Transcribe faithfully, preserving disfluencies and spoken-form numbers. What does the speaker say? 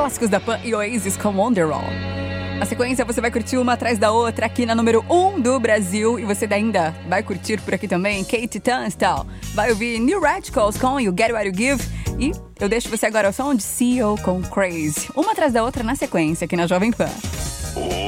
clássicos da Pan e Oasis com Wonderwall. Na sequência, você vai curtir uma atrás da outra aqui na número um do Brasil. E você ainda vai curtir por aqui também Kate Tunstall. Vai ouvir New Radicals com You Get What You Give. E eu deixo você agora ao som de C E O com Crazy. Uma atrás da outra na sequência aqui na Jovem Pan.